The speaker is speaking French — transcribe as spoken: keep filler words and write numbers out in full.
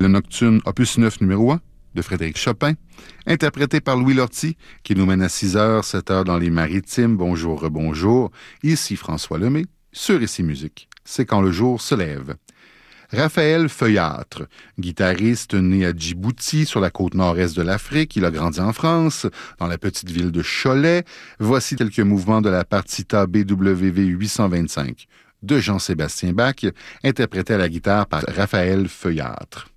le Nocturne opus neuf numéro un de Frédéric Chopin, interprété par Louis Lortie, qui nous mène à six heures, sept heures dans les Maritimes. Bonjour, rebonjour. Ici François Lemay, sur Ici Musique. C'est quand le jour se lève. Raphaël Feuillâtre, guitariste né à Djibouti, sur la côte nord-est de l'Afrique. Il a grandi en France, dans la petite ville de Cholet. Voici quelques mouvements de la partita B W V huit cent vingt-cinq de Jean-Sébastien Bach, interprété à la guitare par Raphaël Feuillâtre.